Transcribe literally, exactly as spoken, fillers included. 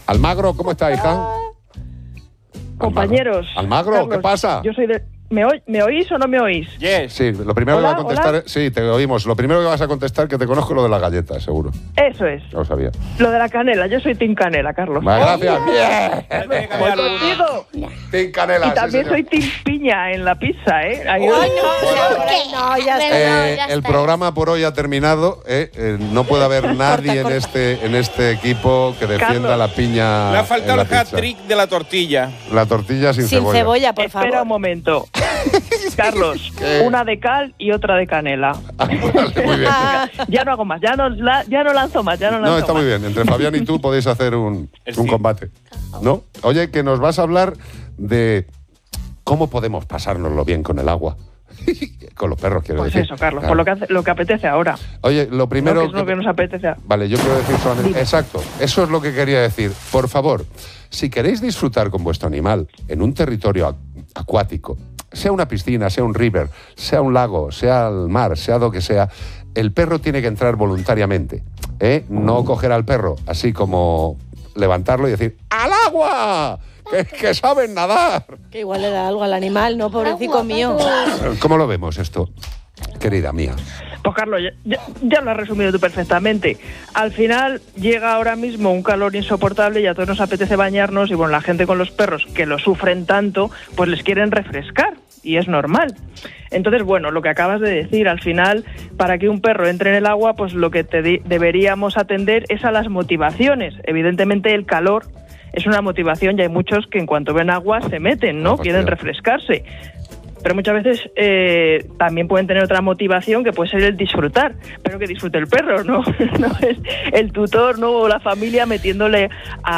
Almagro, ¿cómo está, hija? Compañeros. Almagro, Carlos, ¿qué pasa? Yo soy de... ¿Me, oí, ¿Me oís o no me oís? Yes. Sí, lo primero Hola, que vas a contestar... hola. Sí, te oímos. Lo primero que vas a contestar, que te conozco lo de las galletas, seguro. Eso es. Ya lo sabía. Lo de la canela. Yo soy Team Canela, Carlos. Vale, gracias. Bien. Tiene que Voy cambiar uno. contigo. Team Canela, Y sí, también señor. soy Team Piña en la pizza, ¿eh? Ahí- Ay, no, ¿por qué? No, ya está. Eh, no, ya el está. programa por hoy ha terminado. eh, eh, no puede haber nadie en corta. este en este equipo que defienda Carlos. la piña. Le ha en faltado la el pizza. hat-trick de la tortilla. La tortilla sin, Sin cebolla. cebolla, por Espera un favor. momento. Carlos, ¿Qué? una de cal y otra de canela. Vale, muy bien. Ah, Ya no hago más, ya no, la- ya no lanzo más, ya no lanzo No, está más. muy bien. Entre Fabián y tú podéis hacer un, Es un sí. combate. ¿No? Oye, que nos vas a hablar de cómo podemos pasárnoslo bien con el agua. Con los perros, quiero Pues decir. eso, Carlos, Claro. por lo que, hace- lo que apetece ahora. Oye, lo No, primero... que es lo que nos apetece. Vale, yo quiero decir solamente... Dime. Exacto, eso es lo que quería decir. Por favor, si queréis disfrutar con vuestro animal en un territorio ac- acuático, sea una piscina, sea un river, sea un lago, sea el mar, sea lo que sea, el perro tiene que entrar voluntariamente. ¿eh? No coger al perro así como levantarlo y decir ¡al agua! ¡Que, que saben nadar! que igual le da algo al animal, ¿no? Pobrecito mío. ¿Cómo lo vemos esto, querida mía? Pues Carlos, ya, ya- ya lo has resumido tú perfectamente. Al final llega ahora mismo un calor insoportable y a todos nos apetece bañarnos y bueno, la gente con los perros que lo sufren tanto, pues les quieren refrescar y es normal. Entonces, bueno, lo que acabas de decir, al final, para que un perro entre en el agua, pues lo que te di- deberíamos atender es a las motivaciones. Evidentemente el calor es una motivación y hay muchos que en cuanto ven agua se meten, ¿no? Quieren refrescarse. Pero muchas veces eh, también pueden tener otra motivación que puede ser el disfrutar, pero que disfrute el perro, ¿no? No es el tutor, ¿no? O la familia metiéndole a